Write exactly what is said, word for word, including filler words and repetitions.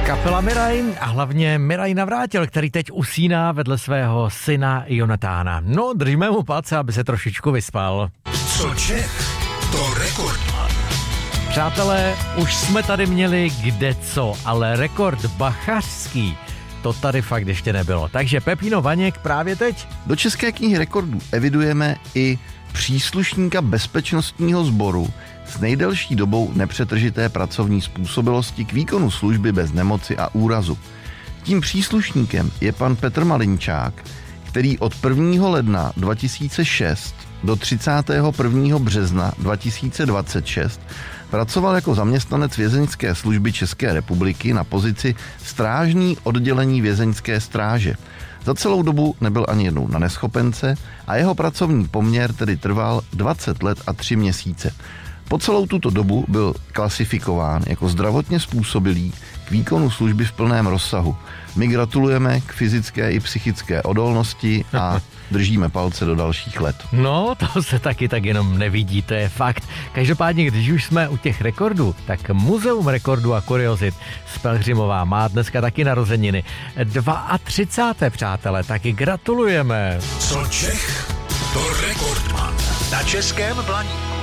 Kapela Miraj a hlavně Miraj Navrátil, který teď usíná vedle svého syna Jonatána. No, držíme mu palce, aby se trošičku vyspal. Co Čech, to Rekordman. Přátelé, už jsme tady měli kde co, ale rekord bachařský, to tady fakt ještě nebylo. Takže Pepino Vaněk právě teď. Do České knihy rekordů evidujeme i příslušníka bezpečnostního sboru s nejdelší dobou nepřetržité pracovní způsobilosti k výkonu služby bez nemoci a úrazu. Tím příslušníkem je pan Petr Malinčák, který od prvního ledna dva tisíce šest do třicátého prvního března dva tisíce dvacet šest pracoval jako zaměstnanec vězeňské služby České republiky na pozici strážní oddělení vězeňské stráže. Za celou dobu nebyl ani jednou na neschopence a jeho pracovní poměr tedy trval dvacet let a tři měsíce. Po celou tuto dobu byl klasifikován jako zdravotně způsobilý k výkonu služby v plném rozsahu. My gratulujeme k fyzické i psychické odolnosti a držíme palce do dalších let. No, to se taky tak jenom nevidí, to je fakt. Každopádně, když už jsme u těch rekordů, tak Muzeum rekordů a kuriozit z Pelhřimova má dneska taky narozeniny. třicáté přátelé, taky gratulujeme. Co Čech, to Rekordman. Na Českém Blaníku.